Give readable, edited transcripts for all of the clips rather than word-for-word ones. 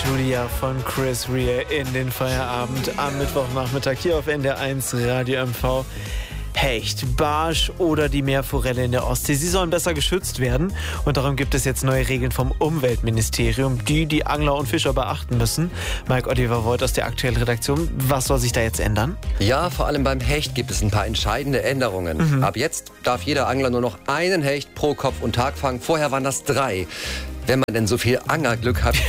Julia von Chris Rea in den Feierabend am Mittwochnachmittag hier auf NDR1 Radio MV. Hecht, Barsch oder die Meerforelle in der Ostsee, sie sollen besser geschützt werden. Und darum gibt es jetzt neue Regeln vom Umweltministerium, die Angler und Fischer beachten müssen. Mike Oliver Voigt aus der aktuellen Redaktion. Was soll sich da jetzt ändern? Ja, vor allem beim Hecht gibt es ein paar entscheidende Änderungen. Ab jetzt darf jeder Angler nur noch einen Hecht pro Kopf und Tag fangen. Vorher waren das 3. Wenn man denn so viel Angerglück hat,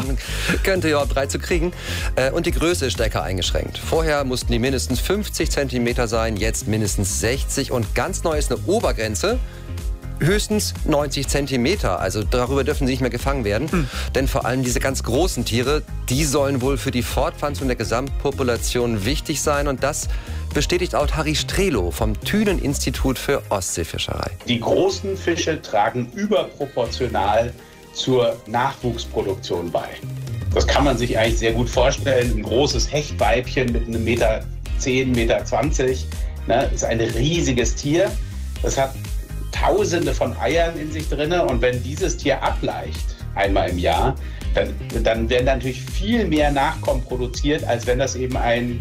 könnte ja auch 3 zu kriegen. Und die Größe ist stärker eingeschränkt. Vorher mussten die mindestens 50 cm sein, jetzt mindestens 60. Und ganz neu ist eine Obergrenze, höchstens 90 cm. Also darüber dürfen sie nicht mehr gefangen werden. Denn vor allem diese ganz großen Tiere, die sollen wohl für die Fortpflanzung der Gesamtpopulation wichtig sein. Und das bestätigt auch Harry Strelo vom Thünen-Institut für Ostseefischerei. Die großen Fische tragen überproportional zur Nachwuchsproduktion bei. Das kann man sich eigentlich sehr gut vorstellen. Ein großes Hechtweibchen mit einem 1,10 Meter, 1,20 Meter, ist ein riesiges Tier. Das hat Tausende von Eiern in sich drin. Und wenn dieses Tier ableicht, einmal im Jahr, dann werden natürlich viel mehr Nachkommen produziert, als wenn das eben ein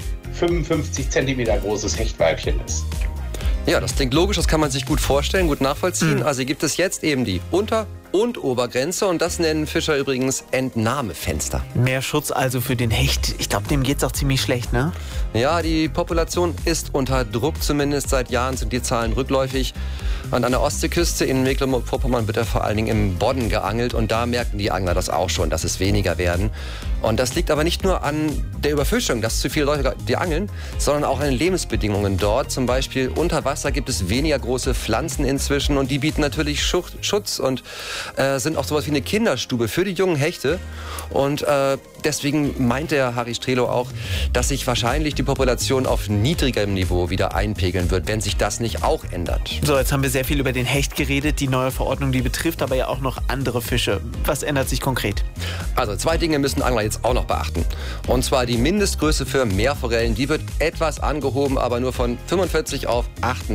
55 Zentimeter großes Hechtweibchen ist. Ja, das klingt logisch, das kann man sich gut vorstellen, gut nachvollziehen. Also gibt es jetzt eben die Unter- und Obergrenze und das nennen Fischer übrigens Entnahmefenster. Mehr Schutz also für den Hecht. Ich glaube, dem geht's auch ziemlich schlecht, ne? Ja, die Population ist unter Druck, zumindest seit Jahren sind die Zahlen rückläufig. Und an der Ostseeküste in Mecklenburg-Vorpommern wird ja vor allen Dingen im Bodden geangelt und da merken die Angler das auch schon, dass es weniger werden. Und das liegt aber nicht nur an der Überfischung, dass zu viele Leute die angeln, sondern auch an den Lebensbedingungen dort. Zum Beispiel unter Wasser gibt es weniger große Pflanzen inzwischen und die bieten natürlich Schutz und sind auch sowas wie eine Kinderstube für die jungen Hechte. Und deswegen meint der Harry Strelo auch, dass sich wahrscheinlich die Population auf niedrigerem Niveau wieder einpegeln wird, wenn sich das nicht auch ändert. So, jetzt haben wir sehr viel über den Hecht geredet. Die neue Verordnung, die betrifft aber ja auch noch andere Fische. Was ändert sich konkret? Also 2 Dinge müssen Angler jetzt auch noch beachten. Und zwar die Mindestgröße für Meerforellen. Die wird etwas angehoben, aber nur von 45 auf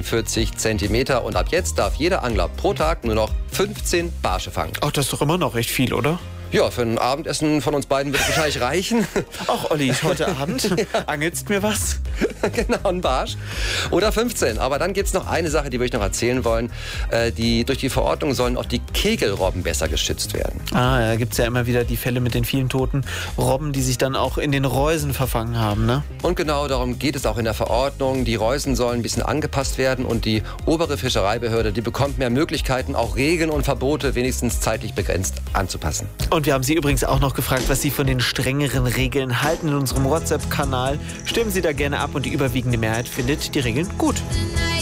48 Zentimeter. Und ab jetzt darf jeder Angler pro Tag nur noch 15 Barsche fangen. Ach, das ist doch immer noch recht viel, oder? Ja, für ein Abendessen von uns beiden wird es wahrscheinlich reichen. Ach, Olli, heute Abend angelst mir was? Genau, ein Barsch. Oder 15. Aber dann gibt es noch eine Sache, die würde ich noch erzählen wollen. Durch die Verordnung sollen auch die Kegelrobben besser geschützt werden. Ah, da gibt es ja immer wieder die Fälle mit den vielen toten Robben, die sich dann auch in den Reusen verfangen haben, ne? Und genau darum geht es auch in der Verordnung. Die Reusen sollen ein bisschen angepasst werden und die obere Fischereibehörde, die bekommt mehr Möglichkeiten, auch Regeln und Verbote wenigstens zeitlich begrenzt anzupassen. Und wir haben Sie übrigens auch noch gefragt, was Sie von den strengeren Regeln halten in unserem WhatsApp-Kanal. Stimmen Sie da gerne ab und die überwiegende Mehrheit findet die Regeln gut.